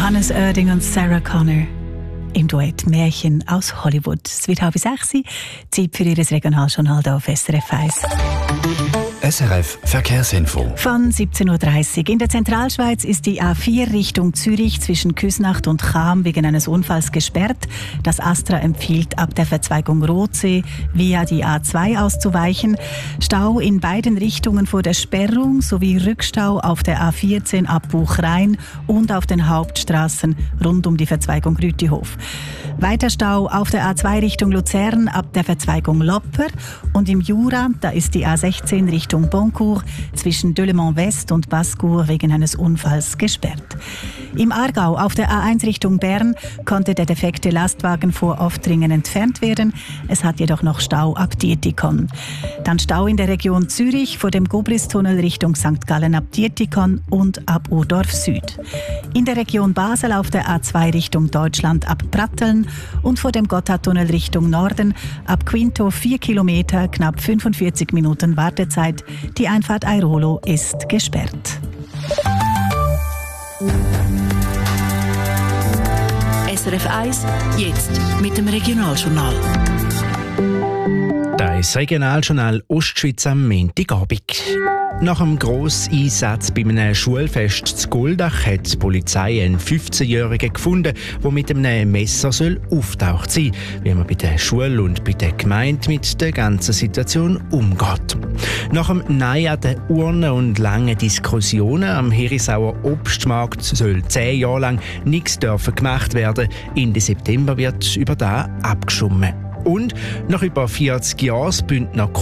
Johannes Oerding und Sarah Connor im Duett Märchen aus Hollywood. Es wird 5:30, Zeit für Ihr Regionaljournal hier auf SRF 1. SRF Verkehrsinfo. Von 17.30 Uhr. In der Zentralschweiz ist die A4 Richtung Zürich zwischen Küsnacht und Cham wegen eines Unfalls gesperrt. Das ASTRA empfiehlt, ab der Verzweigung Rotsee via die A2 auszuweichen. Stau in beiden Richtungen vor der Sperrung sowie Rückstau auf der A14 ab Buchrain und auf den Hauptstraßen rund um die Verzweigung Rütihof. Weiter Stau auf der A2 Richtung Luzern ab der Verzweigung Lopper und im Jura, da ist die A16 Richtung Boncourt zwischen Delemont West und Bascourt wegen eines Unfalls gesperrt. Im Aargau auf der A1 Richtung Bern konnte der defekte Lastwagen vor Oftringen entfernt werden. Es hat jedoch noch Stau ab Dietikon. Dann Stau in der Region Zürich vor dem Goblis-Tunnel Richtung St. Gallen ab Dietikon und ab Urdorf Süd. In der Region Basel auf der A2 Richtung Deutschland ab Pratteln und vor dem Gotthardtunnel Richtung Norden ab Quinto 4 Kilometer, knapp 45 Minuten Wartezeit. Die Einfahrt Airolo ist gesperrt. SRF 1, jetzt mit dem Regionaljournal. Das Regionaljournal Ostschweiz am Montagabend. Nach einem Grosseinsatz bei einem Schulfest zu Goldach hat die Polizei einen 15-Jährigen gefunden, der mit einem Messer auftaucht sein soll, wie man bei der Schule und bei der Gemeinde mit der ganzen Situation umgeht. Nach dem Nein an den Urnen und langen Diskussionen am Herisauer Obstmarkt soll 10 Jahre lang nichts gemacht werden. Ende September wird über das abgestimmt. Und nach über 40 Jahren das Bündner